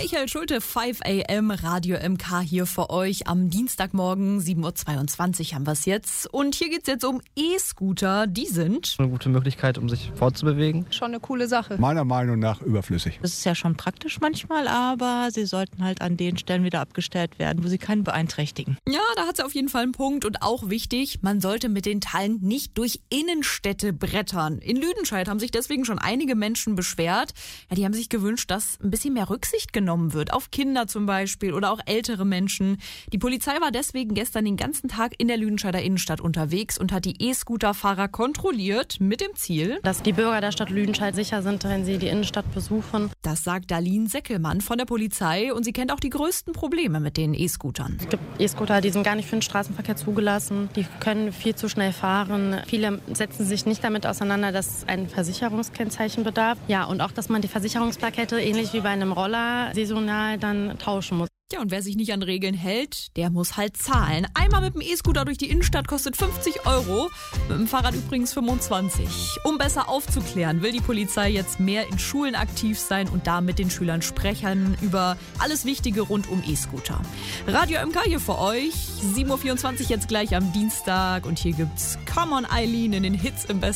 Michael Schulte, 5 AM, Radio MK hier für euch. Am Dienstagmorgen, 7.22 Uhr haben wir es jetzt. Und hier geht es jetzt um E-Scooter. Die sind eine gute Möglichkeit, um sich fortzubewegen. Schon eine coole Sache. Meiner Meinung nach überflüssig. Das ist ja schon praktisch manchmal, aber sie sollten halt an den Stellen wieder abgestellt werden, wo sie keinen beeinträchtigen. Ja, da hat sie auf jeden Fall einen Punkt. Und auch wichtig, man sollte mit den Teilen nicht durch Innenstädte brettern. In Lüdenscheid haben sich deswegen schon einige Menschen beschwert. Ja, die haben sich gewünscht, dass ein bisschen mehr Rücksicht genommen wird. Auf Kinder zum Beispiel oder auch ältere Menschen. Die Polizei war deswegen gestern den ganzen Tag in der Lüdenscheider Innenstadt unterwegs und hat die E-Scooter-Fahrer kontrolliert mit dem Ziel, dass die Bürger der Stadt Lüdenscheid sicher sind, wenn sie die Innenstadt besuchen. Das sagt Darlene Seckelmann von der Polizei und sie kennt auch die größten Probleme mit den E-Scootern. Es gibt E-Scooter, die sind gar nicht für den Straßenverkehr zugelassen. Die können viel zu schnell fahren. Viele setzen sich nicht damit auseinander, dass es ein Versicherungskennzeichen bedarf. Ja, und auch, dass man die Versicherungsplakette ähnlich wie bei einem Roller saisonal dann tauschen muss. Ja, und wer sich nicht an Regeln hält, der muss halt zahlen. Einmal mit dem E-Scooter durch die Innenstadt kostet 50 €, mit dem Fahrrad übrigens 25. Um besser aufzuklären, will die Polizei jetzt mehr in Schulen aktiv sein und da mit den Schülern sprechen über alles Wichtige rund um E-Scooter. Radio MK hier für euch, 7.24 Uhr jetzt gleich am Dienstag und hier gibt's Come on Eileen in den Hits im Besten.